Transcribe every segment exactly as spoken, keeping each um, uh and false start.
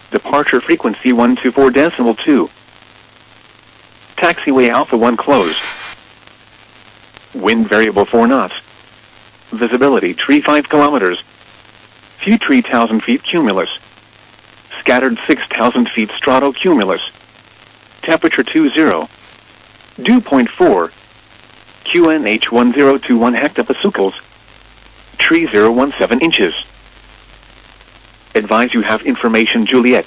Departure frequency one two four decimal two. Taxiway Alpha one closed. Wind variable four knots. Visibility tree five kilometers. Few tree thousand feet cumulus. Scattered six thousand feet stratocumulus. Temperature two zero. Dew point four. Q N H one zero two one hectopascals. Tree zero one seven inches. Advise you have information Juliet.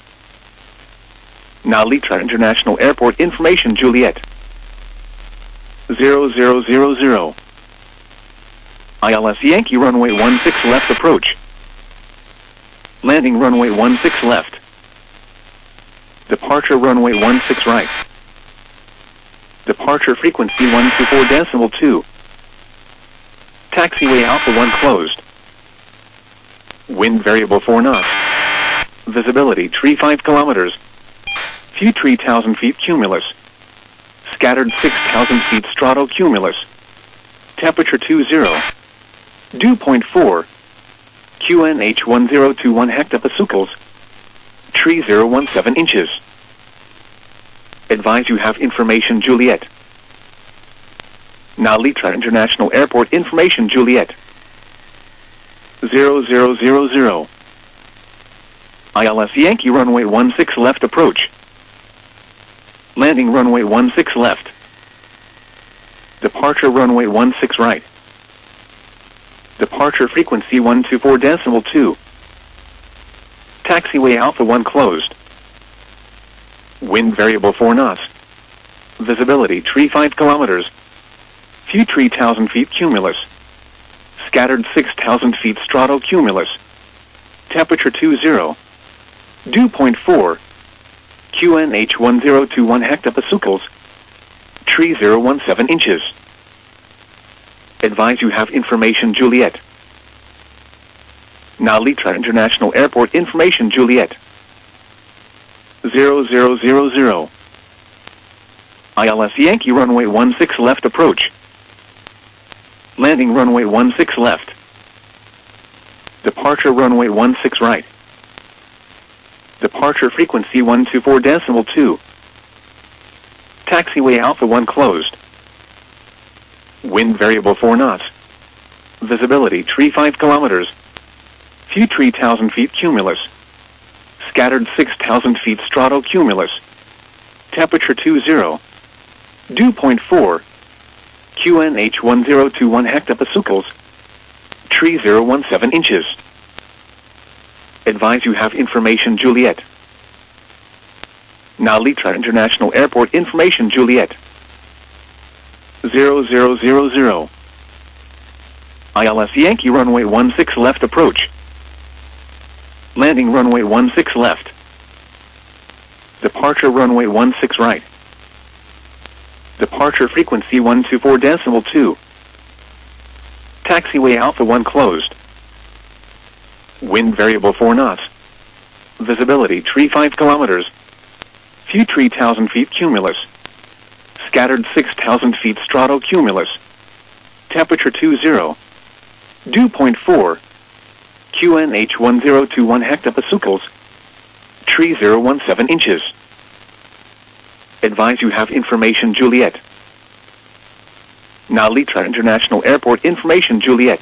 Now Litra International Airport information Juliet. zero zero zero zero. I L S Yankee runway one six left approach. Landing runway one six left. Departure runway one six right. Departure frequency one two four decimal two. Taxiway Alpha one closed. Wind variable four knots. Visibility tree five kilometers. Few tree thousand feet cumulus. Scattered six thousand feet stratocumulus. Temperature two zero. Dew point four. Q N H one zero two one hectopascals. Tree zero one seven inches. Advise you have information Juliet. Now Litra International Airport information Juliet. zero zero zero zero. I L S Yankee runway one six left approach. Landing runway one six left. Departure runway one six right. Departure frequency one two four decimal two. Taxiway Alpha one closed. Wind variable four knots. Visibility tree five kilometers. Few tree thousand feet cumulus. Scattered six thousand feet stratocumulus. Temperature two zero. Dew point four. Q N H one zero two one hectopascals. Tree zero one seven inches. Advise you have information Juliet. Now Litra International Airport information Juliet. zero zero zero zero. I L S Yankee runway one six left approach. Landing runway one six left. Departure runway one six right. Departure frequency one two four decimal two. Taxiway Alpha one closed. Wind variable four knots. Visibility tree five kilometers. Few tree thousand feet cumulus. Scattered six thousand feet stratocumulus. Temperature two zero. Dew point four. Q N H one zero two one hectopascals. Tree zero one seven inches. Advise you have information Juliet. Now Litra International Airport information Juliet. zero zero zero zero. I L S Yankee runway one six left approach. Landing runway one six left. Departure runway one six right. Departure frequency one two four decimal two. Taxiway Alpha one closed. Wind variable four knots. Visibility tree five kilometers. Few tree thousand feet cumulus. Scattered six thousand feet stratocumulus. Temperature two zero. Dew point four. Q N H one zero two one hectopascals. Tree zero one seven inches. Advise you have information Juliet. Now Litra International Airport information Juliet.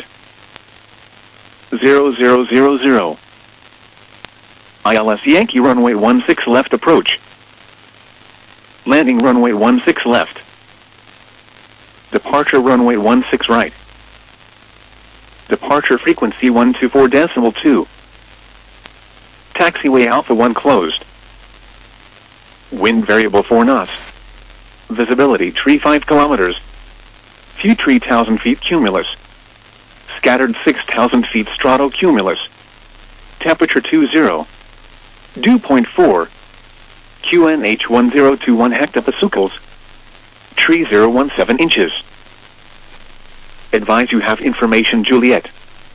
zero zero zero zero. I L S Yankee runway one six left approach. Landing runway one six left. Departure runway one six right. Departure frequency one two four decimal two. Taxiway Alpha one closed. Wind variable four knots. Visibility tree five kilometers. Few tree thousand feet cumulus. Scattered six thousand feet stratocumulus. Temperature two zero. Dew point four. Q N H one zero two one hectopascals. Tree zero one seven inches. Advise you have information Juliet.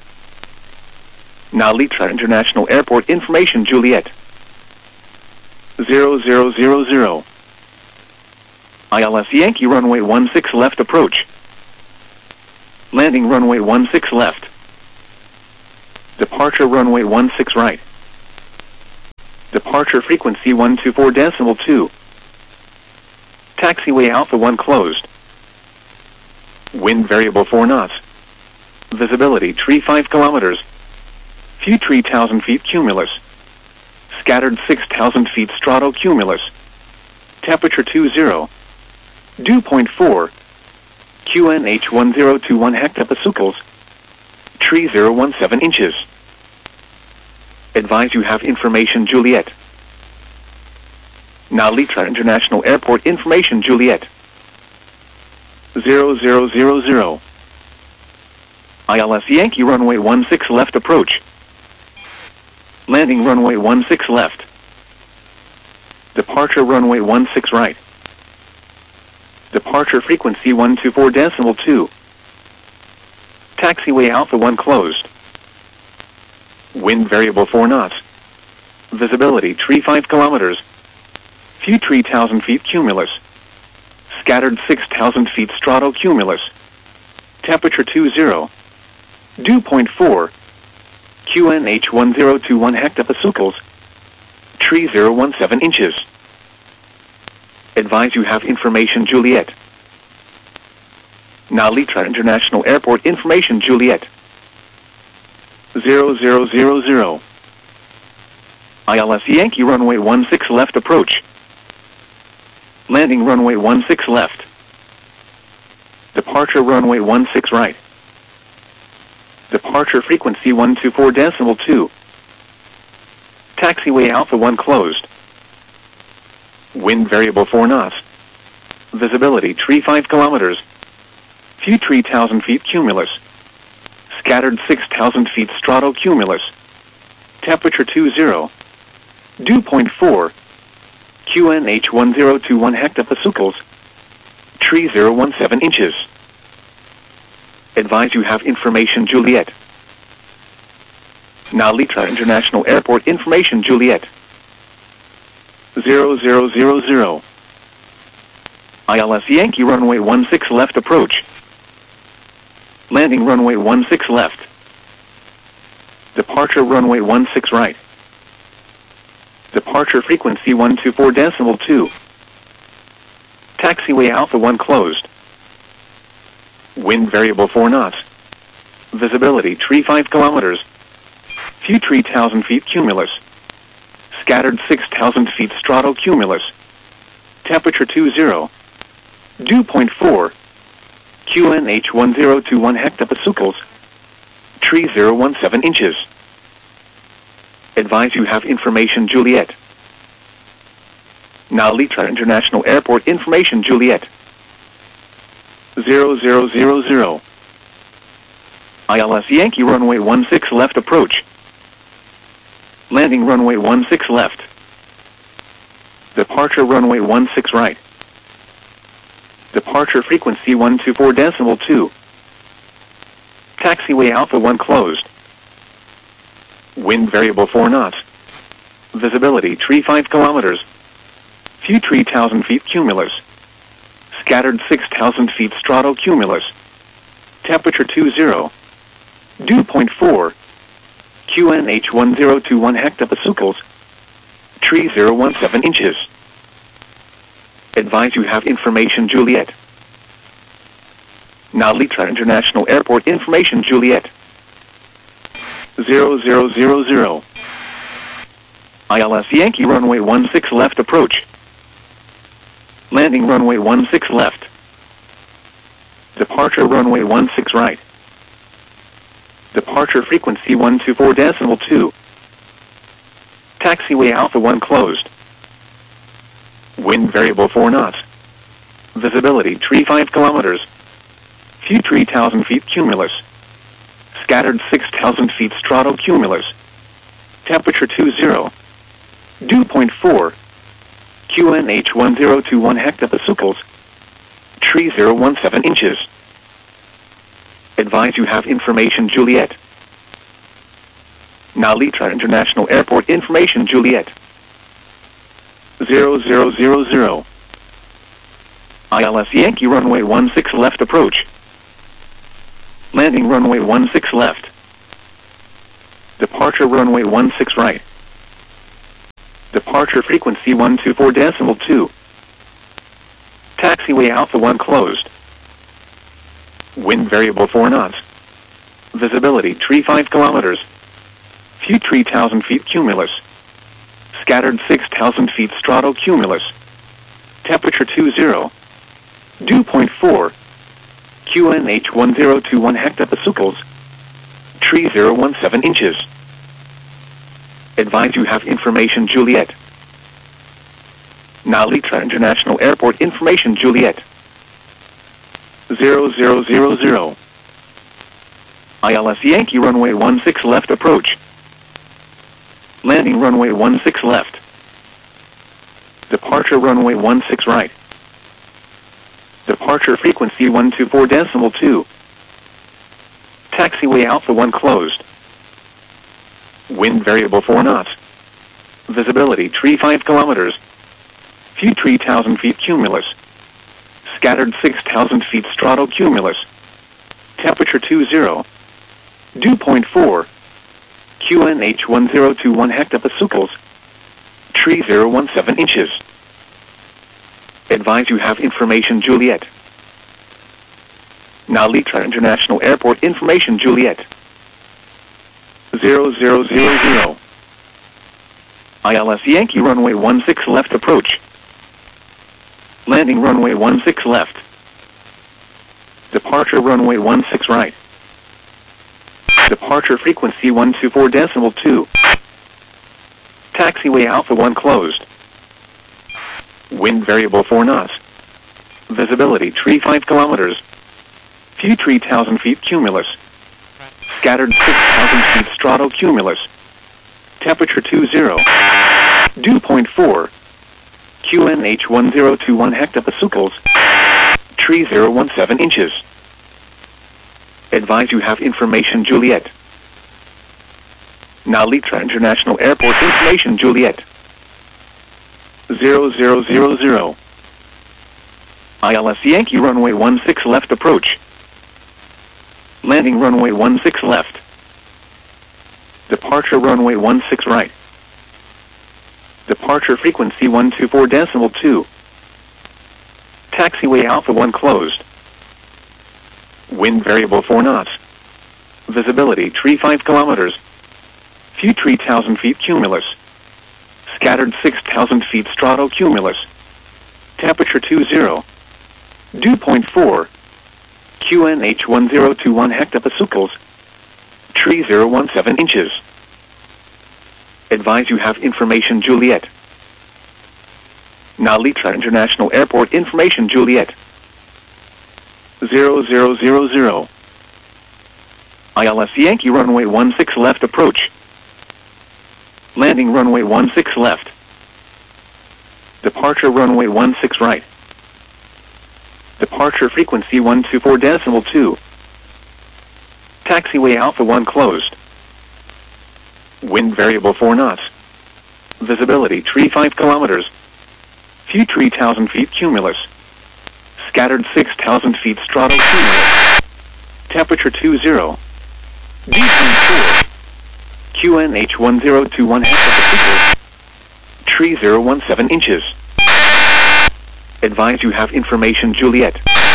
Now Litra International Airport information Juliet. zero zero zero zero. I L S Yankee runway one six left approach. Landing runway one six left. Departure runway one six right. Departure frequency one two four decimal two. Taxiway Alpha one closed. Wind variable four knots. Visibility tree five kilometers. Few tree thousand feet cumulus. Scattered six thousand feet stratocumulus. Temperature two zero. Dew point four. Q N H one zero two one hectopascals. Tree zero one seven inches. Advise you have information Juliet. Now Litra International Airport information Juliet. zero zero zero zero. I L S Yankee runway one six left approach. Landing runway one six left. Departure runway one six right. Departure frequency one two four decimal two. Taxiway Alpha one closed. Wind variable four knots. Visibility tree five kilometers. Few tree thousand feet cumulus. Scattered six thousand feet stratocumulus. Temperature two zero. Dew point four. Q N H one zero two one hectopascals. Tree zero one seven inches. Advise you have information Juliet. Now Litra International Airport information Juliet. zero zero zero zero. I L S Yankee runway one six left approach. Landing runway one six left. Departure runway one six right. Departure frequency one two four decimal two. Taxiway Alpha one closed. Wind variable four knots. Visibility tree five kilometers. Few tree thousand feet cumulus. Scattered six thousand feet stratocumulus. Temperature two zero. Dew point four. Q N H one zero two one hectopascals. Tree zero one seven inches. Advise you have information Juliet. Now Litra International Airport information Juliet. zero zero zero zero. I L S Yankee runway one six left approach. Landing runway one six left. Departure runway one six right. Departure frequency one two four decimal two. Taxiway Alpha one closed. Wind variable four knots. Visibility tree five kilometers. Few tree thousand feet cumulus. Scattered six thousand feet stratocumulus. Temperature two zero. Dew point four. Q N H one zero two one hectopascals. Tree zero one seven inches. Advise you have information Juliet. Now Litra International Airport information Juliet. zero zero zero zero. I L S Yankee runway one six left approach. Landing runway one six left. Departure runway one six right. Departure frequency one two four decimal two. Taxiway Alpha one closed. Wind variable four knots. Visibility tree five kilometers. Few tree thousand feet cumulus. Scattered six thousand feet stratocumulus. Temperature two zero. Dew point four. Q N H one zero two one hectopascals. Tree zero one seven inches. Advise you have information Juliet. Now Litra International Airport information Juliet. zero zero zero zero. I L S Yankee runway one six left approach. Landing runway one six left. Departure runway one six right. Departure frequency one two four decimal two. Taxiway Alpha one closed. Wind variable four knots. Visibility tree five kilometers. Few tree thousand feet cumulus. Scattered six thousand feet stratocumulus. Temperature two zero. Dew point four. Q N H one zero two one hectopascals. Tree zero one seven inches. Advise you have information Juliet. Now Litra International Airport information Juliet. zero zero zero zero. I L S Yankee runway one six left approach. Landing runway one six left. Departure runway one six right. Departure frequency one two four decimal two. Taxiway Alpha one closed. Wind variable four knots. Visibility tree five kilometers. Few tree thousand feet cumulus. Scattered six thousand feet stratocumulus. Temperature two zero. Dew point four. Q N H one zero two one hectopascals. Tree zero one seven inches. Advise you have information Juliet. Nalitra International Airport information Juliet. zero zero zero zero. I L S Yankee runway one six left approach. Landing runway one six left. Departure runway one six right. Departure frequency one two four decimal two. Taxiway Alpha one closed. Wind variable four knots. Visibility tree five kilometers. Few tree thousand feet cumulus. Scattered six thousand feet stratocumulus. Temperature two zero. Dew point four. Q N H one zero two one hectopascals. Tree zero one seven inches. Advise you have information Juliet. Nalitra International Airport information Juliet. zero zero zero zero. I L S Yankee runway one six left approach. Landing runway one six left. Departure runway one six right. Departure frequency one two four decimal two. Taxiway Alpha one closed. Wind variable four knots. Visibility tree five kilometers. Few tree thousand feet cumulus. Scattered six thousand feet stratocumulus. Temperature two zero. Dew point four. Q N H one zero two one hectopascals. Tree zero one seven inches. Advise you have information Juliet. Nalitra International Airport information Juliet. zero zero zero zero. I L S Yankee runway one six left approach. Landing runway one six left. Departure runway one six right. Departure frequency one two four decimal two. Taxiway Alpha one closed. Wind variable four knots. Visibility tree five kilometers. Few tree thousand feet cumulus. Scattered six thousand feet stratocumulus. Temperature two zero. Dew point four. Q N H one zero two one hectopascals. Tree zero one seven inches. Advise you have information Juliet. Nalitra International Airport information Juliet. zero zero zero zero. I L S Yankee runway one six left approach. Landing runway one six left. Departure runway one six right. Departure frequency one two four decimal two. Taxiway Alpha one closed. Wind variable four knots. Visibility tree five kilometers. Few tree thousand feet cumulus. Scattered six thousand feet stratocumulus. Temperature two zero. Dew point four. Q N H one zero two one hectopascals. Tree zero one seven inches. Advise you have information Juliet.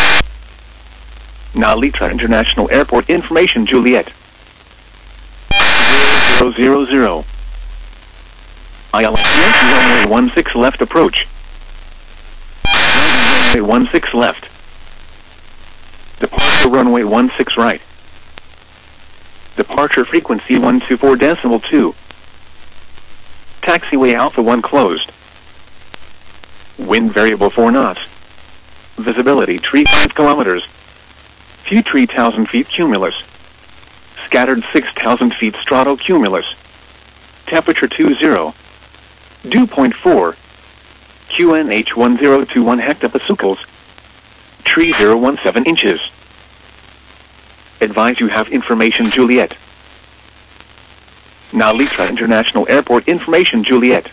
Nalitra International Airport information Juliet. zero zero zero zero. I L S Yankee runway one six left approach. Runway one six left. Departure runway one six right. Departure frequency one two four decimal two. Taxiway Alpha one closed. Wind variable four knots. Visibility tree five kilometers. Few tree thousand feet cumulus. Scattered six thousand feet stratocumulus. Temperature two zero. Dew point four. Q N H one zero two one hectopascals. Tree zero one seven inches. Advise you have information Juliet. Nalitra International Airport information Juliet.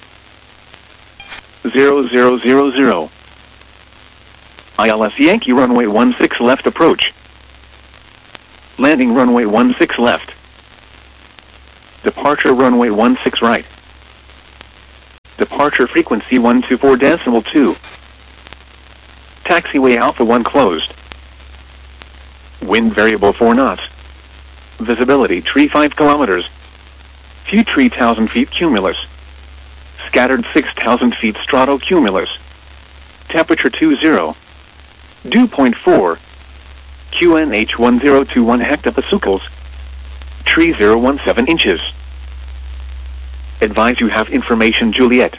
zero zero zero zero. I L S Yankee runway one six left approach. Landing runway one six left. Departure runway one six right. Departure frequency one two four decimal two. Taxiway Alpha one closed. Wind variable four knots. Visibility tree five kilometers. Few tree one thousand feet cumulus. Scattered six thousand feet stratocumulus. Temperature two zero. Dew point four. Q N H one zero two one hectopascals. Tree zero one seven inches. Advise you have information Juliet.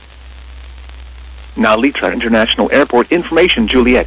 Now Litra International Airport information Juliet.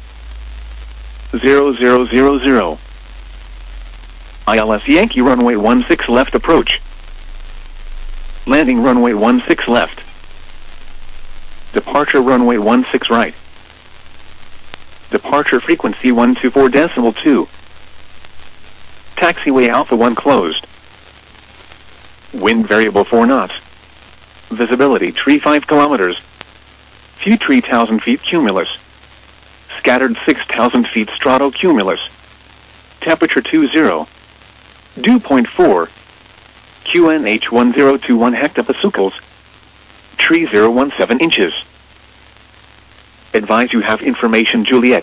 zero zero zero zero. I L S Yankee runway one six left approach. Landing runway one six left. Departure runway one six right. Departure frequency one two four decimal two. Taxiway Alpha one closed. Wind variable four knots. Visibility tree five kilometers. Few tree one thousand feet cumulus. Scattered six thousand feet stratocumulus. Temperature two zero. Dew point four. Q N H one zero two one hectopascals. Tree zero one seven inches. Advise you have information Juliet.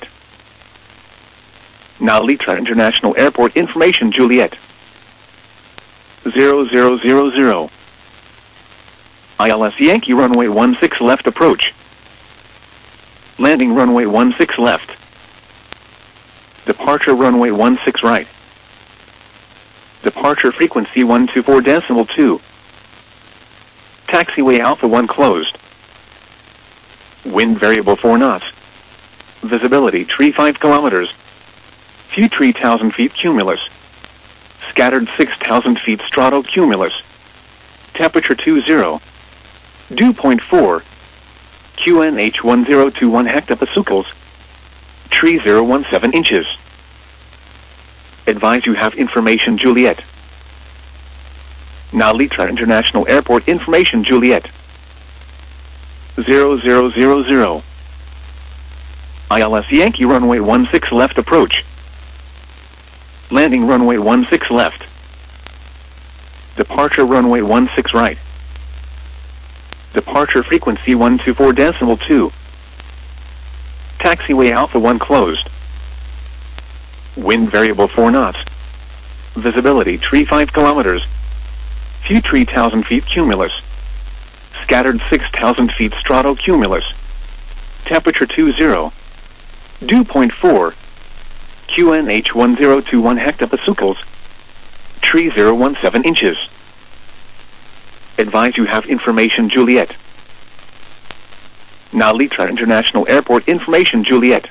Now Litra International Airport information Juliet. zero zero zero zero. I L S Yankee runway one six left approach. Landing runway one six left. Departure runway one six right. Departure frequency one two four decimal two. Taxiway Alpha one closed. Wind variable four knots. Visibility tree five kilometers. Few tree one thousand feet cumulus. Scattered six thousand feet stratocumulus. Temperature two zero. Dew point four. Q N H one zero two one hectopascals. Tree zero one seven inches. Advise you have information Juliet. Now Litra International Airport information Juliet. zero zero zero zero. I L S Yankee runway one six left approach. Landing runway one six left. Departure runway one six right. Departure frequency one two four decimal two. Taxiway Alpha one closed. Wind variable four knots. Visibility tree five kilometers. Few tree one thousand feet cumulus. Scattered six thousand feet stratocumulus. Temperature two zero. Dew point four. Q N H one zero two one hectopascals. Tree zero one seven inches. Advise you have information Juliet. Now Litra International Airport information Juliet.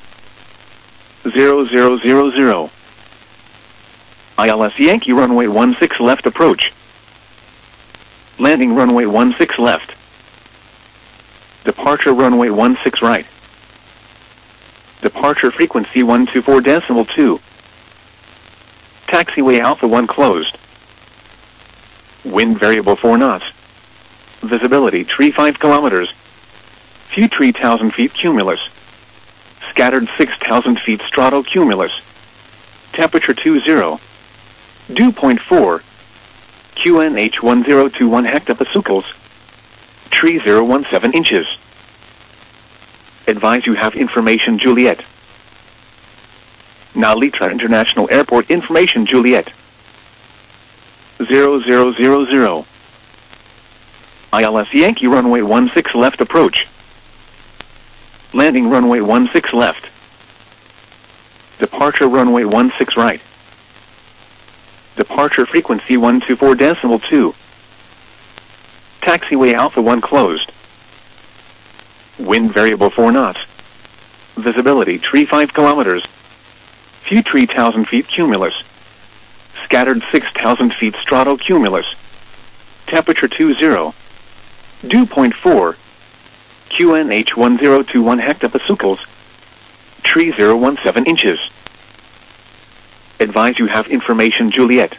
zero zero zero zero. I L S Yankee runway one six left approach. Landing runway one six left. Departure runway one six right. Departure frequency one two four decimal two. Taxiway Alpha one closed. Wind variable four knots. Visibility tree five kilometers. Few tree one thousand feet cumulus. Scattered six thousand feet stratocumulus. Temperature two zero. Dew point four. Q N H one zero two one hectopascals. Tree zero one seven inches. Advise you have information Juliet. Now Litra International Airport information Juliet. zero zero zero zero. I L S Yankee runway one six left approach. Landing runway one six left. Departure runway one six right. Departure frequency one two four decimal two. Taxiway Alpha one closed. Wind variable four knots. Visibility tree five kilometers. Few tree one thousand feet cumulus. Scattered six thousand feet stratocumulus. Temperature two zero. Dew point four. Q N H one zero two one hectopascals. Tree zero one seven inches. Advise you have information Juliet.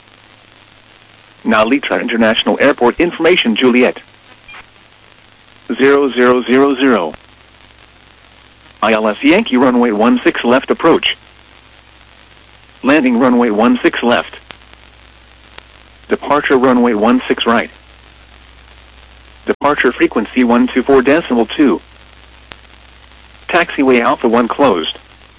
Now Litra International Airport information Juliet. zero zero zero zero. I L S Yankee runway one six left approach. Landing runway one six left. Departure runway one six right. Departure frequency one two four decimal two. Taxiway Alpha one closed.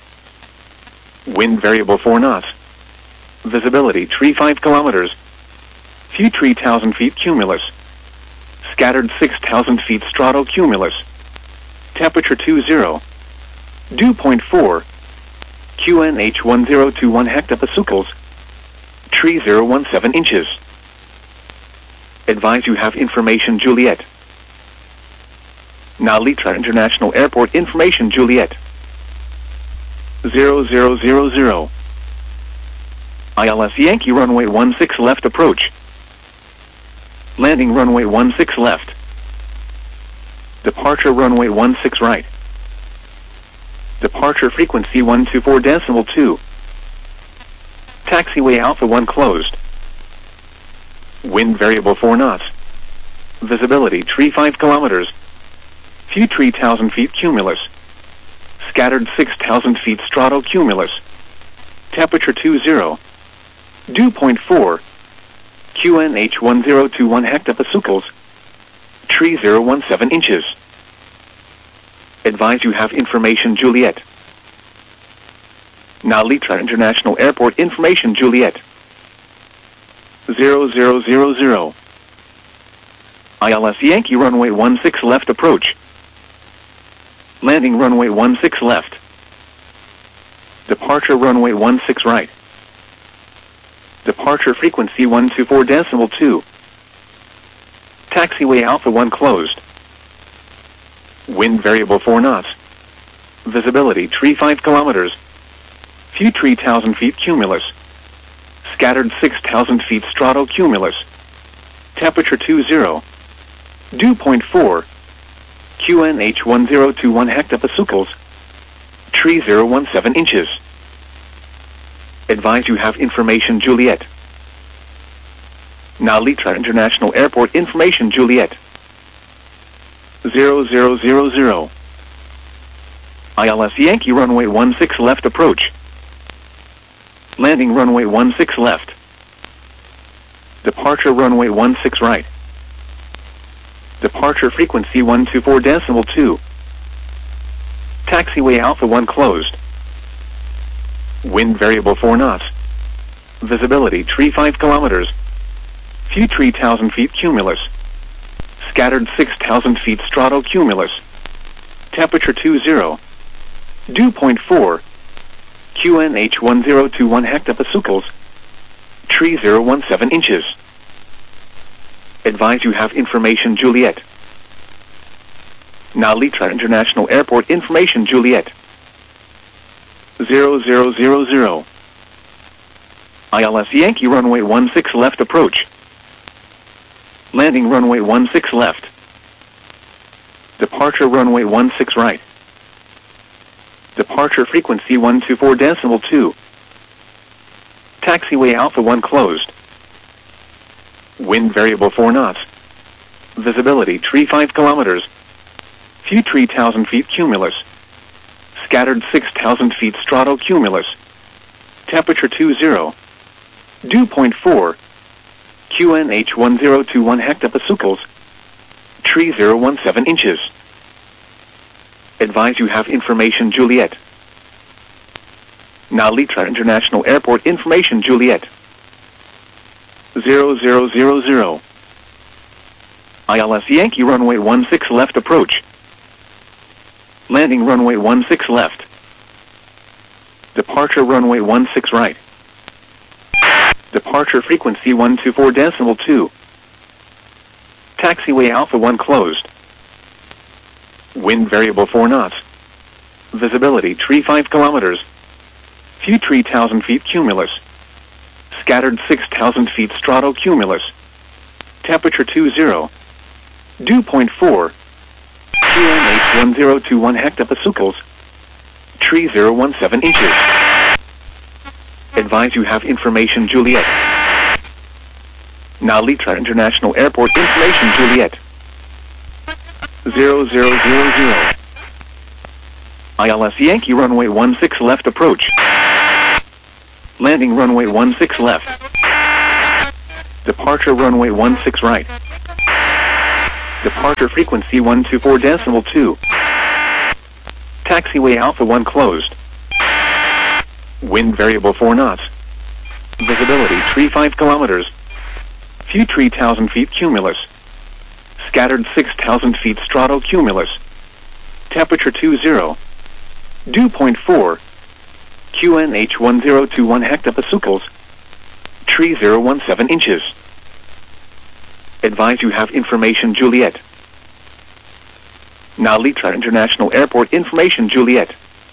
Wind variable four knots. Visibility tree five kilometers. Few tree thousand feet cumulus. Scattered six thousand feet stratocumulus. Temperature two zero. Dew point four. Q N H one zero two one hectopascals. Tree zero one seven inches. Advise you have information Juliet. Now Litra International Airport information Juliet. zero zero zero zero. I L S Yankee runway one six left approach. Landing runway one six left. Departure runway one six right. Departure frequency one two four decimal two. Taxiway Alpha one closed. Wind variable four knots. Visibility tree five kilometers. Few tree thousand feet cumulus. Scattered six thousand feet stratocumulus. Temperature two zero. Dew point four. Q N H one zero two one hectopascals. Tree zero one seven inches. Advise you have information Juliet. Now Litra International Airport information Juliet. zero zero zero zero. I L S Yankee runway one six left approach. Landing runway one six left. Departure runway one six right. Departure frequency one two four decimal two. Taxiway Alpha one closed. Wind variable four knots. Visibility tree five kilometers. Few tree thousand feet cumulus. Scattered six thousand feet stratocumulus. Temperature two zero. Dew point four. Q N H one zero two one hectopascals. Tree zero one seven inches. Advise you have information Juliet. Now Litra International Airport information Juliet. zero zero zero zero. I L S Yankee runway one six left approach. Landing runway one six left. Departure runway one six right. Departure frequency one two four decimal two. Taxiway Alpha one closed. Wind variable four knots. Visibility tree five kilometers. Few tree thousand feet cumulus. Scattered six thousand feet stratocumulus. Temperature two zero. Dew point four. Q N H one zero two one hectopascals. Tree zero one seven inches. Advise you have information Juliet. Now Litra International Airport information Juliet. zero zero zero zero. I L S Yankee runway one six left approach. Landing runway one six left. Departure runway one six right. Departure frequency one two four decimal two. Taxiway Alpha one closed. Wind variable four knots. Visibility tree five kilometers. Few tree thousand feet cumulus. Scattered six thousand feet stratocumulus. Temperature two zero. Dew point four. Q N H one zero two one hectopascals. Tree zero one seven inches. Advise you have information Juliet. Now Litra International Airport information Juliet. zero zero zero zero. I L S Yankee runway one six left approach. Landing runway one six left. Departure runway one six right. Departure frequency one two four decimal two. Taxiway Alpha one closed. Wind variable four knots. Visibility tree five kilometers. Few tree thousand feet cumulus. Scattered six thousand feet stratocumulus. Temperature two zero. Dew point four. Q N H one zero two one hectopascals. Tree zero one seven inches. Advise you have information Juliet. Now Litra International Airport information Juliet. zero zero zero zero. I L S Yankee runway one six left approach. Landing runway one six left. Departure runway one six right. Departure frequency one two four decimal two. Taxiway Alpha one closed. Wind variable four knots. Visibility tree five kilometers. Few tree thousand feet cumulus. Scattered six thousand feet stratocumulus. Temperature two zero. Dew point four. Q N H one zero two one hectopascals. Tree zero one seven inches. Advise you have information Juliet. Now Litra International Airport information Juliet.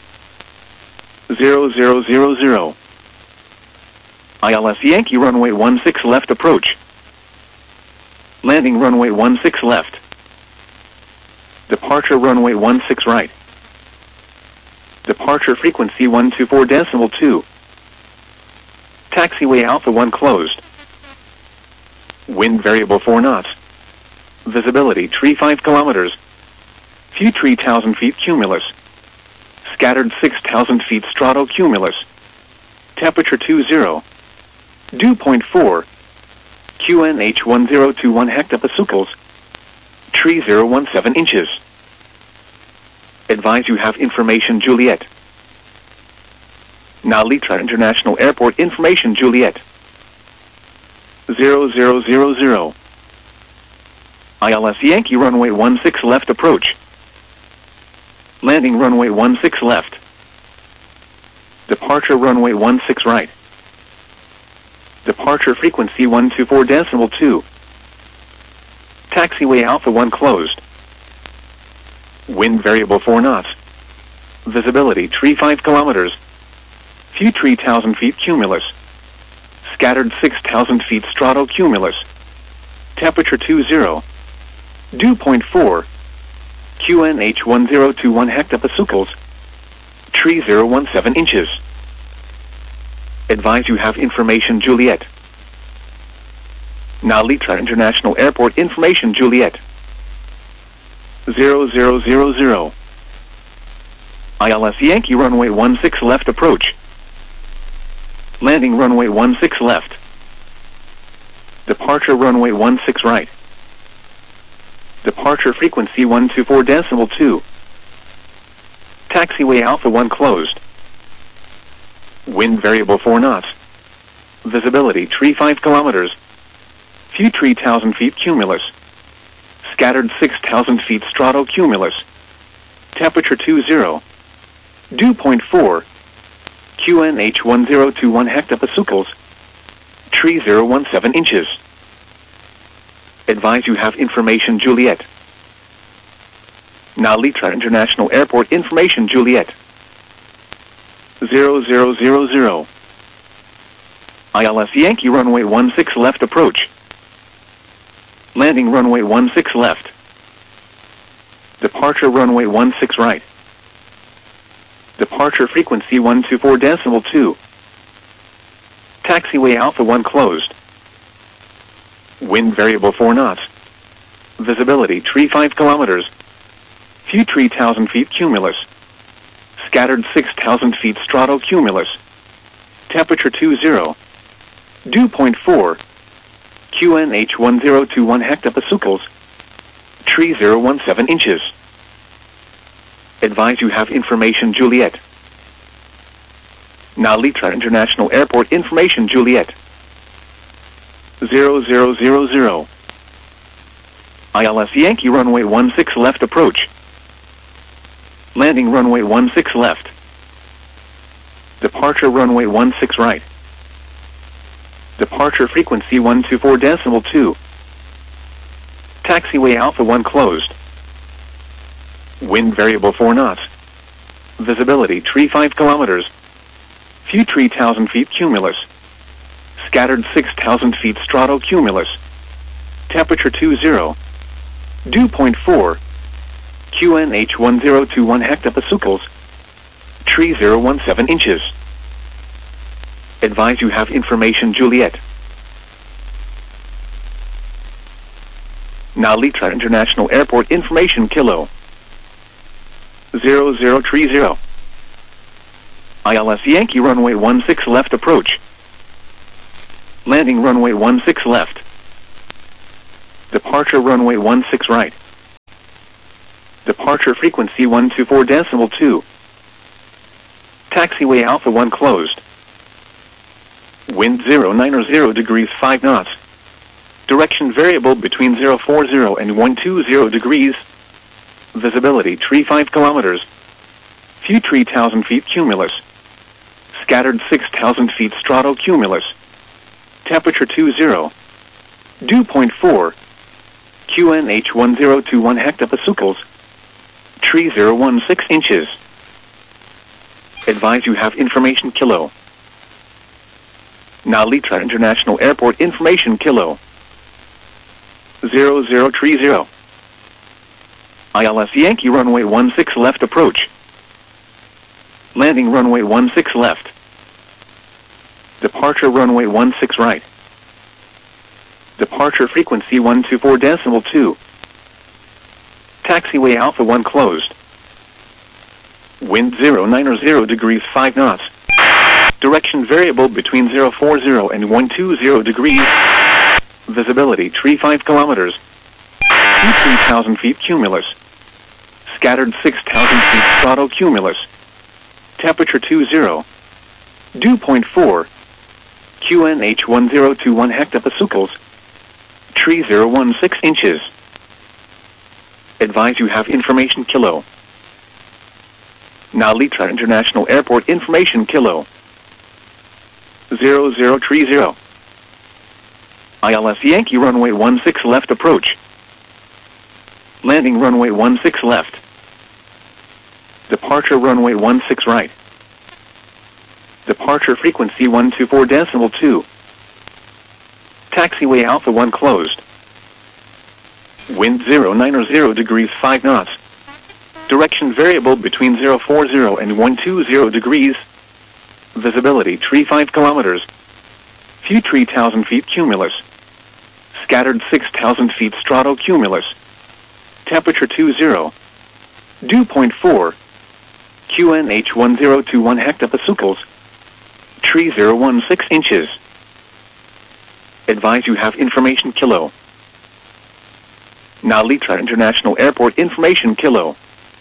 zero zero zero zero. I L S Yankee runway one six left approach. Landing runway one six left. Departure runway one six right. Departure frequency one two four decimal two. Taxiway Alpha one closed. Wind variable four knots. Visibility tree five kilometers. Few tree thousand feet cumulus. Scattered six thousand feet stratocumulus. Temperature two zero. Dew point four. Q N H one zero two one hectopascals. Tree zero one seven inches. Advise you have information Juliet. Now Litra International Airport information Juliet. zero zero zero zero. I L S Yankee runway one six left approach. Landing runway one six left. Departure runway one six right. Departure frequency one two four decimal two. Taxiway Alpha one closed. Wind variable four knots. Visibility tree five kilometers. Few tree thousand feet cumulus. Scattered six thousand feet stratocumulus. Temperature two zero. Dew point four. Q N H one zero two one hectopascals. Tree zero one seven inches. Advise you have information Juliet. Now Litra International Airport information Juliet. zero zero zero zero. I L S Yankee runway one six left approach. Landing runway one six left. Departure runway one six right. Departure frequency one two four decimal two. Taxiway Alpha one closed. Wind variable four knots. Visibility tree five kilometers. Few tree thousand feet cumulus. Scattered six thousand feet stratocumulus. Temperature two zero. Dew point four. Q N H one zero two one hectopascals. Tree zero one seven inches. Advise you have information Juliet. Now Litra International Airport information Juliet. zero zero zero zero. I L S Yankee runway one six left approach. Landing runway one six left. Departure runway one six right. Departure frequency one two four decimal two. Taxiway Alpha one closed. Wind variable four knots. Visibility tree five kilometers. Few tree thousand feet cumulus. Scattered six thousand feet stratocumulus. Temperature two zero. Dew point four. Q N H one zero two one hectopascals. Tree zero one seven inches. Advise you have information Juliet. Now Litra International Airport information Juliet. zero zero zero zero. I L S Yankee runway one six left approach. Landing runway one six left. Departure runway one six right. Departure frequency one two four decimal two. Taxiway Alpha one closed. Wind variable four knots. Visibility tree five kilometers. Few tree thousand feet cumulus. Scattered six thousand feet stratocumulus. Temperature two zero. Dew point four. Q N H one zero two one hectopascals. Tree zero one seven inches. Advise you have information Juliet. Now Litra International Airport information Kilo. zero zero three zero. I L S Yankee runway one six left approach. Landing runway one six left. Departure runway one six right. Departure frequency one two four decimal two. Taxiway Alpha one closed. Wind zero nine zero degrees five knots. Direction variable between zero four zero and one two zero degrees. Visibility tree five kilometers. View three thousand feet cumulus. Scattered six thousand feet stratocumulus. Temperature two zero. Dew point four. Q N H one zero two one hectopascals. Tree zero one six inches. Advise you have information kilo. Nalitra International Airport information kilo. zero zero three zero. I L S Yankee runway one six left approach. Landing runway one six left. Departure runway one six right. Departure frequency one two four decimal two. Taxiway Alpha one closed. Wind zero nine zero degrees five knots. Direction variable between zero four zero and one two zero degrees. Visibility tree five kilometers. View three thousand feet cumulus. Scattered six thousand feet stratocumulus. Temperature two zero. Dew point four. Q N H one zero two one hectopascals. Tree zero one six inches. Advise you have information kilo. Nalitra International Airport information kilo. zero zero three zero. I L S Yankee runway one six left approach. Landing runway one six left. Departure runway one six right. Departure frequency one two four decimal two. Taxiway Alpha one closed. Wind zero nine zero degrees five knots. Direction variable between zero four zero and one two zero degrees. Visibility tree five kilometers. View three thousand feet cumulus. Scattered six thousand feet stratocumulus. Temperature two zero. Dew point four. Q N H one zero two one hectopascals. Tree zero one six inches. Advise you have information kilo. Nalitra International Airport information kilo.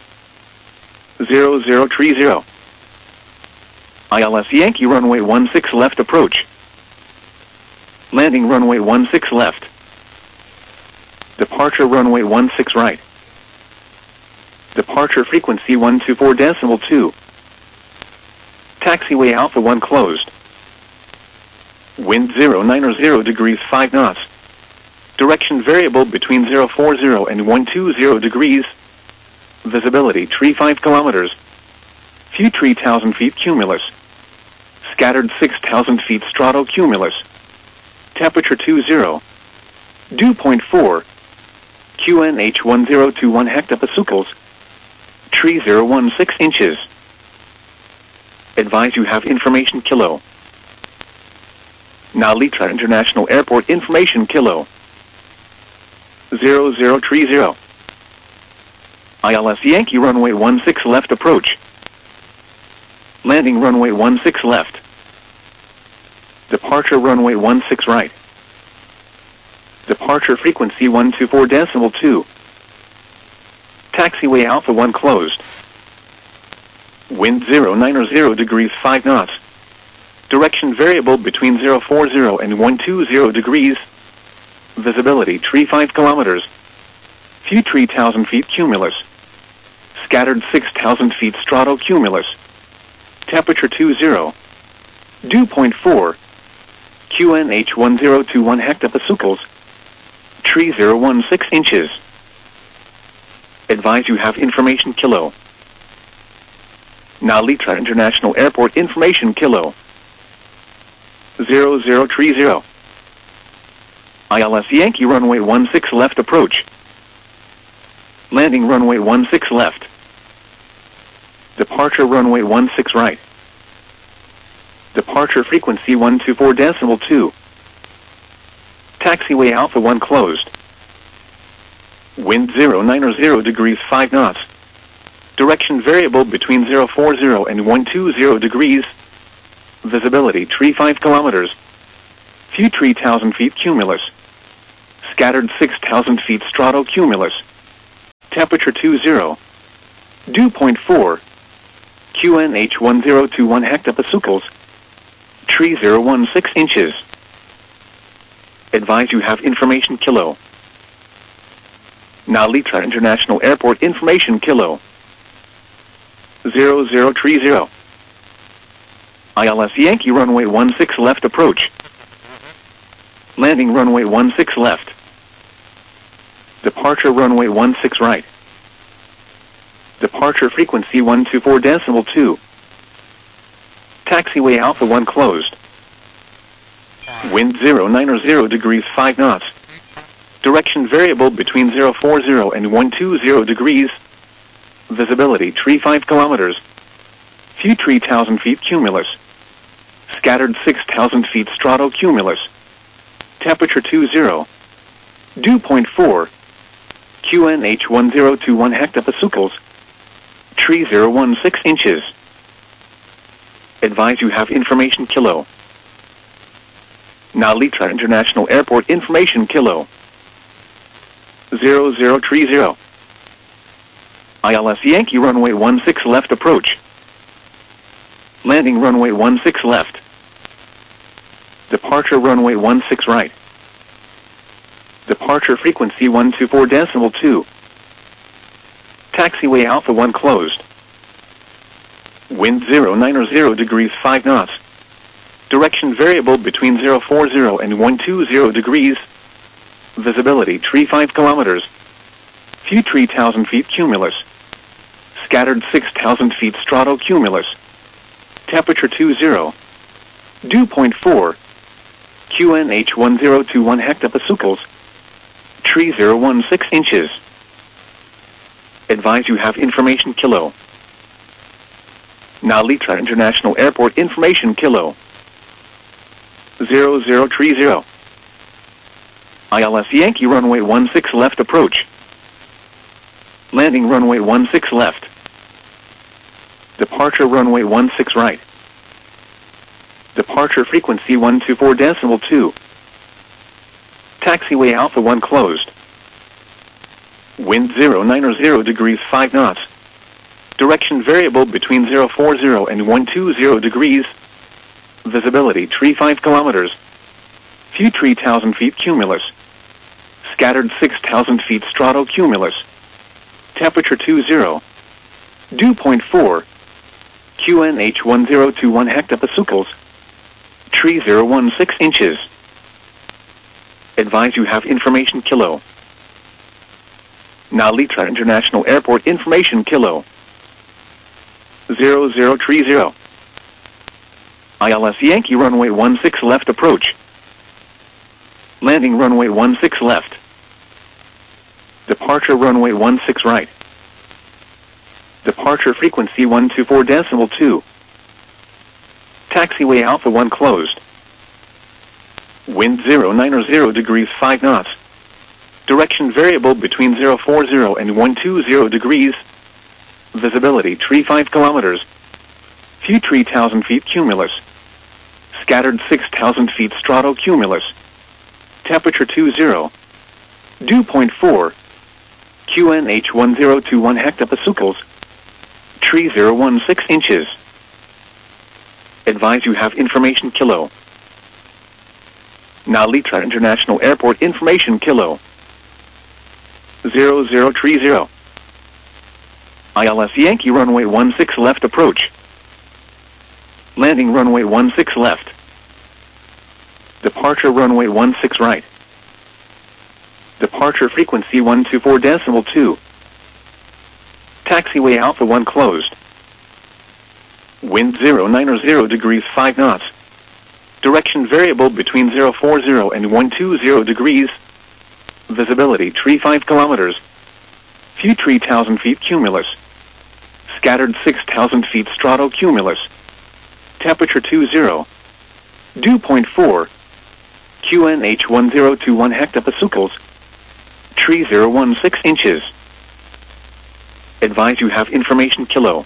zero zero three zero. I L S Yankee runway one six left approach. Landing runway one six left. Departure runway one six right. Departure frequency one two four decimal two. Taxiway Alpha one closed. Wind zero nine zero degrees five knots. Direction variable between zero four zero and one two zero degrees. Visibility tree five kilometers. View three thousand feet cumulus. Scattered six thousand feet stratocumulus. Temperature two zero. Dew point four. Q N H one zero two one hectopascals. Tree zero one six inches. Advise you have information kilo. Nalitra International Airport information kilo. zero zero three zero. I L S Yankee runway one six left approach. Landing runway one six left. Departure runway one six right. Departure frequency one two four decimal two. Taxiway Alpha one closed. Wind zero nine zero degrees five knots. Direction variable between zero four zero and one two zero degrees. Visibility tree five kilometers. View three thousand feet cumulus. Scattered six thousand feet stratocumulus. Temperature two zero. Dew point four. Q N H one zero two one hectopascals. Tree zero one six inches. Advise you have information kilo. Nalitra International Airport information kilo. zero zero three zero. I L S Yankee runway one six left approach. Landing runway one six left. Departure runway one six right. Departure frequency one two four decimal two. Taxiway Alpha one closed. Wind zero nine zero degrees five knots. Direction variable between zero four zero and one two zero degrees. Visibility tree five kilometers. View three thousand feet cumulus. Scattered six thousand feet stratocumulus. Temperature two zero. Dew point four. Q N H one zero two one hectopascals. Tree zero one six inches. Advise you have information kilo. Nalita International Airport information kilo. zero zero three zero. I L S Yankee runway one six left approach. Landing runway one six left. Departure runway one six right. Departure frequency one two four decimal two. Taxiway Alpha one closed. Wind zero nine zero degrees five knots. Direction variable between zero four zero and one two zero degrees. Visibility tree five kilometers. Few three thousand feet cumulus. Scattered six thousand feet stratocumulus. Temperature two zero. Dew point four. Q N H one zero two one hectopascals. Tree zero one six inches. Advise you have information kilo. Nalita International Airport information kilo. zero zero three zero. I L S Yankee runway one six left approach. Landing runway one six left. Departure runway one six right. Departure frequency one two four decimal two. Taxiway Alpha one closed. Wind zero nine zero degrees five knots. Direction variable between zero four zero and one two zero degrees. Visibility tree five kilometers. Few three thousand feet cumulus. Scattered six thousand feet stratocumulus. Temperature two zero. Dew point four. Q N H one zero two one hectopascals. Tree zero one six inches. Advise you have information kilo. Nalita International Airport information kilo. zero zero three zero. I L S Yankee runway one six left approach. Landing runway one six left. Departure runway one six right. Departure frequency one two four decimal two. Taxiway Alpha one closed. Wind zero nine zero degrees five knots. Direction variable between zero four zero and one two zero degrees. Visibility tree five kilometers. Few three thousand feet cumulus. Scattered six thousand feet stratocumulus. Temperature two zero. Dew point four. Q N H one zero two one hectopascals. Tree zero one six inches. Advise you have information kilo. Nalita International Airport information kilo. zero zero three zero. I L S Yankee runway one six left approach. Landing runway one six left. Departure runway one six right. Departure frequency one two four decimal two. Taxiway Alpha one closed. Wind zero nine zero degrees five knots. Direction variable between zero four zero and one two zero degrees. Visibility tree five kilometers. Few three thousand feet cumulus. Scattered six thousand feet stratocumulus. Temperature two zero. Dew point four. Q N H one zero two one hectopascals. Tree zero one six inches. Advise you have information kilo. Nalita International Airport information kilo. zero zero three zero. I L S Yankee runway one six left approach. Landing runway one six left. Departure runway one six right. Departure frequency one two four decimal two. Taxiway Alpha one closed. Wind zero nine zero degrees five knots. Direction variable between zero four zero and one two zero degrees. Visibility tree five kilometers. Few three thousand feet cumulus. Scattered six thousand feet stratocumulus. Temperature two zero. Dew point four. Q N H one zero two one hectopascals. Tree zero one six inches. Advise you have information kilo.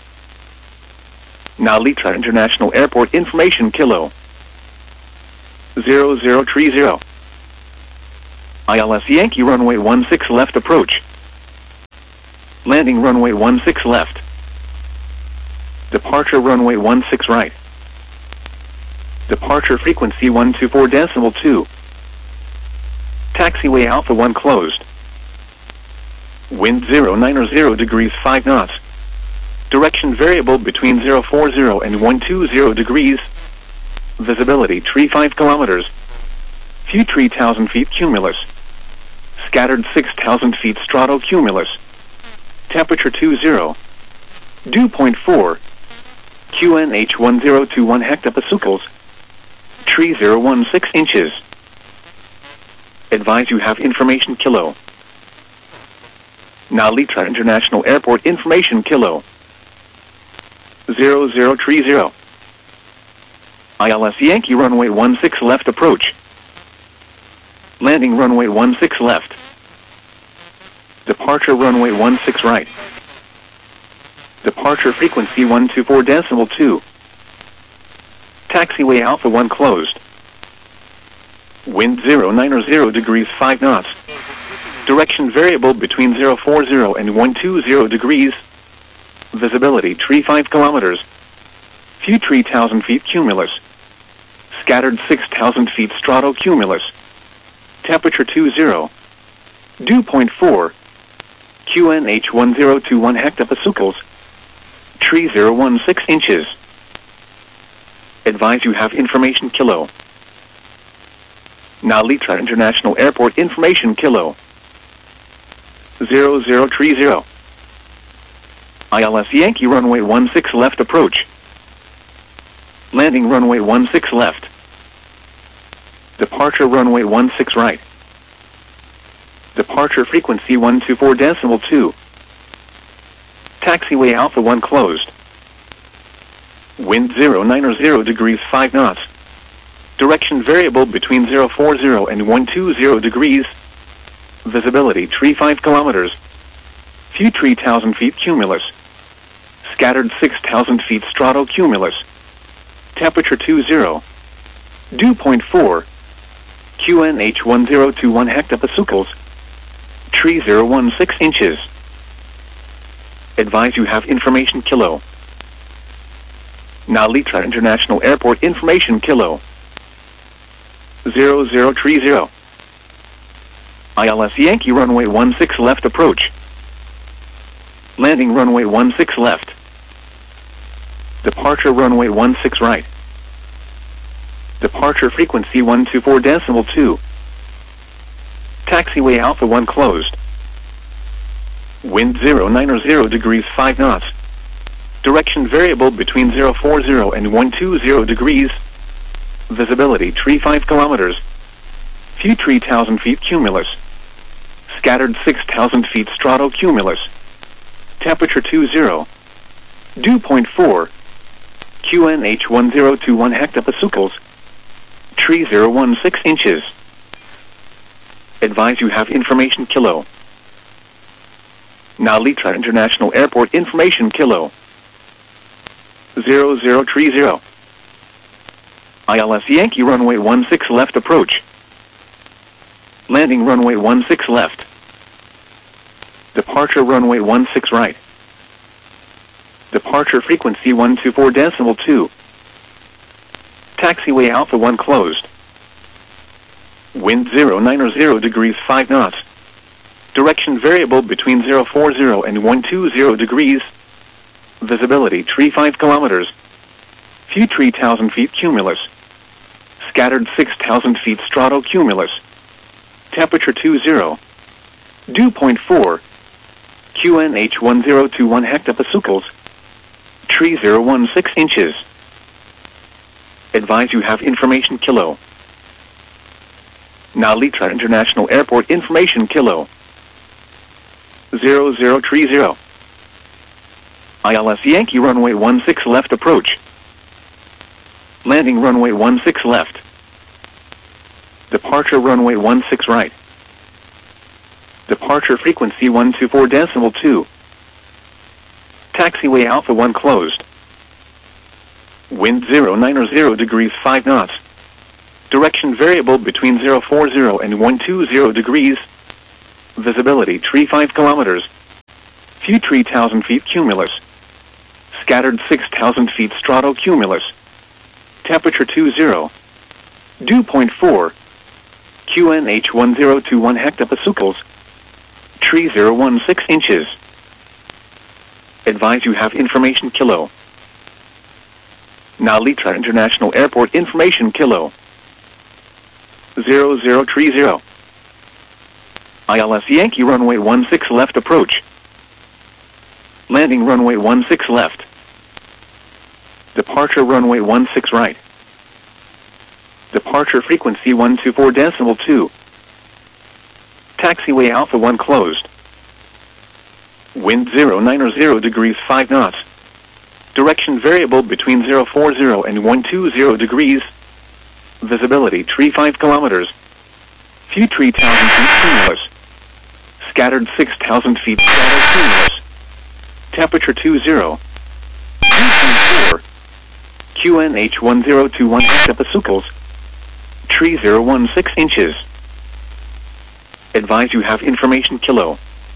Nalita International Airport information kilo. zero zero three zero. I L S Yankee runway one six left approach. Landing runway one six left. Departure runway one six right. Departure frequency one two four decimal two. Taxiway Alpha one closed. Wind zero nine zero degrees five knots. Direction variable between zero four zero and one two zero degrees. Visibility tree five kilometers. View three thousand feet cumulus. Scattered six thousand feet stratocumulus. Temperature two zero. Dew point four. Q N H one zero two one hectopascals. Tree zero one six inches. Advise you have information kilo. Now Litra International Airport information kilo. zero zero three zero. I L S Yankee runway one six left approach. Landing runway one six left. Departure runway one six right. Departure frequency one two four decimal two. Taxiway Alpha one closed. Wind zero nine zero degrees five knots. Direction variable between zero four zero and one two zero degrees. Visibility tree five kilometers. View three thousand feet cumulus. Scattered six thousand feet stratocumulus. Temperature two zero. Dew point four. Q N H one zero two one hectopascals. Tree zero one six inches. Advise you have information kilo. Now Litra International Airport information kilo. zero zero three zero. I L S Yankee runway one six left approach. Landing runway one six left. Departure runway one six right. Departure frequency one two four decimal two. Taxiway Alpha one closed. Wind zero nine zero degrees five knots. Direction variable between zero four zero and one two zero degrees. Visibility tree five kilometers. View three thousand feet cumulus. Scattered six thousand feet stratocumulus. Temperature two zero. Dew point four. Q N H one zero two one hectopascals. Tree zero one six inches. Advise you have information kilo. Now Litra International Airport information kilo. zero zero three zero. I L S Yankee runway one six left approach. Landing runway one six left. Departure runway one six right. Departure frequency one two four decimal two. Taxiway Alpha one closed. Wind zero nine zero degrees five knots. Direction variable between zero four zero and one two zero degrees. Visibility tree five kilometers. View three thousand feet cumulus. Scattered six thousand feet stratocumulus. Temperature two zero. Dew point four. Q N H one zero two one hectopascals. Tree zero one six inches. Advise you have information kilo. Now Litra International Airport information kilo. zero zero three zero. I L S Yankee runway one six left approach. Landing runway one six left. Departure runway one six right. Departure frequency one two four decimal two. Taxiway Alpha one closed. Wind zero nine zero degrees five knots. Direction variable between zero four zero and one two zero degrees. Visibility tree five kilometers. View three thousand feet cumulus. Scattered six thousand feet stratocumulus. Temperature two zero. Dew point four. Q N H one zero two one hectopascals. Tree zero one six inches. Advise you have information kilo. Now Litra International Airport information kilo. zero zero three zero. I L S Yankee runway one six left approach. Landing runway one six left. Departure runway one six right. Departure frequency one two four decimal two. Taxiway Alpha one closed. Wind zero nine zero degrees five knots. Direction variable between zero forty and one twenty degrees. Visibility tree five kilometers. View three thousand feet cumulus. Scattered six thousand feet stratocumulus. Temperature two zero. Dew point four. Q N H one zero two one hectopascals. Tree zero one six inches. Advise you have information kilo. Nalitra International Airport information kilo. zero zero three zero. I L S Yankee runway one six left approach. Landing runway one six left. Departure runway one six right. Departure frequency one two four decimal two. Taxiway Alpha one closed. Wind zero nine zero degrees five knots. Direction variable between zero forty and one twenty degrees. Visibility tree five kilometers. View three thousand feet cumulus. Scattered six thousand feet stratocumulus. Temperature two zero. Dew point four. Q N H one zero two one hectopascals. Tree zero one six inches. Advise you have information kilo.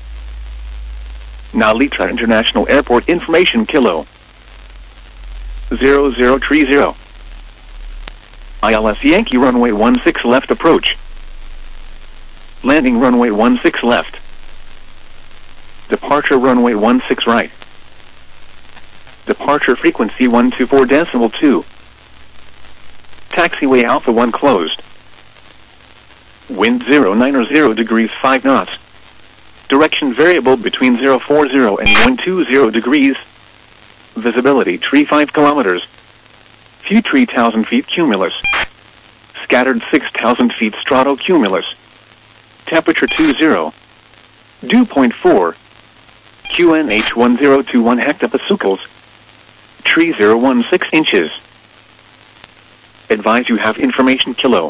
Nalitra International Airport information kilo. zero zero three zero. I L S Yankee runway one six left approach. Landing runway one six left. Departure runway one six right. Departure frequency one two four decimal two. Taxiway Alpha one closed. Wind zero nine zero degrees five knots. Direction variable between zero forty and one twenty degrees. Visibility tree five kilometers. View three thousand feet cumulus. Scattered six thousand feet stratocumulus. Temperature two zero. Dew point four. Q N H one zero two one hectopascals. Tree zero one six inches. Advise you have information kilo.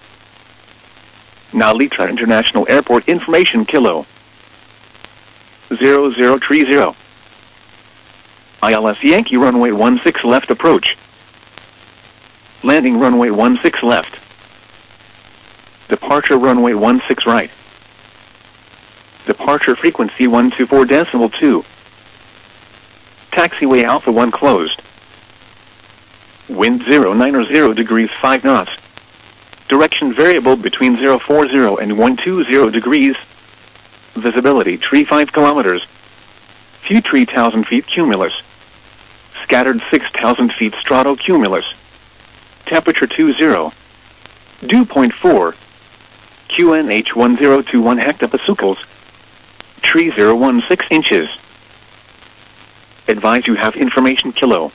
Nalitra International Airport information kilo. zero zero three zero. I L S Yankee runway one six left approach. Landing runway one six left. Departure runway one six right. Departure frequency one two four decimal two. Taxiway Alpha one closed. Wind zero nine zero degrees five knots. Direction variable between zero forty and one twenty degrees. Visibility tree five kilometers. View three thousand feet cumulus. Scattered six thousand feet stratocumulus. Temperature two zero. Dew point four. Q N H one zero two one hectopascals. Tree zero one six inches. Advise you have information kilo.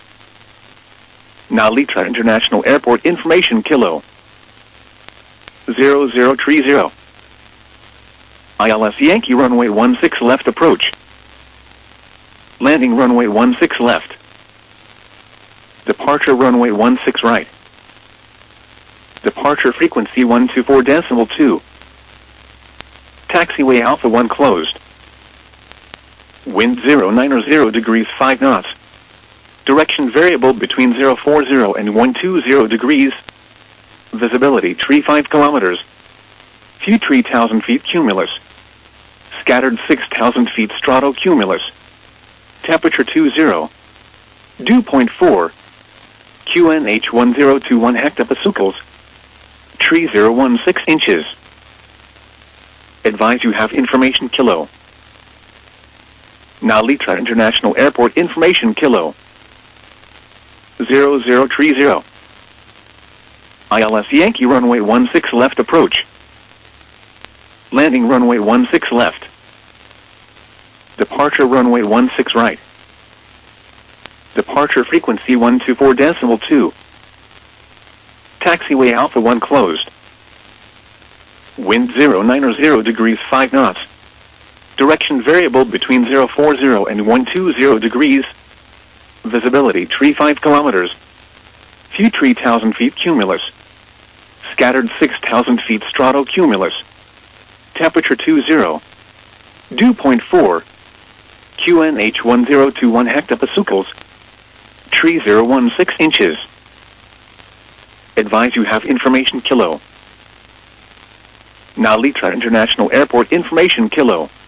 Nalitra International Airport information kilo. zero zero three zero. I L S Yankee runway one six left approach. Landing runway one six left. Departure runway one six right. Departure frequency one two four decimal two. Taxiway Alpha one closed. Wind zero nine zero degrees five knots. Direction variable between zero forty and one twenty degrees. Visibility tree five kilometers. View three thousand feet cumulus. Scattered six thousand feet stratocumulus. Temperature two zero. Dew point four. Q N H one zero two one hectopascals. Tree zero one six inches. Advise you have information kilo. Nalitra International Airport information kilo. zero zero three zero. I L S Yankee runway one six left approach. Landing runway one six left. Departure runway one six right. Departure frequency one two four decimal two. Taxiway Alpha one closed. Wind zero nine zero degrees five knots. Direction variable between zero forty and one twenty degrees. Visibility tree five kilometers. View three thousand feet cumulus. Scattered six thousand feet stratocumulus. Temperature two zero. Dew point four. Q N H one zero two one hectopascals. Tree zero one six inches. Advise you have information kilo. Nalita International Airport information kilo.